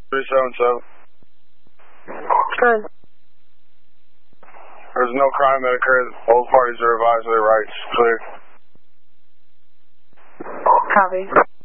377. Good. There's no crime that occurred. Both parties are advised of their rights. Clear. Copy.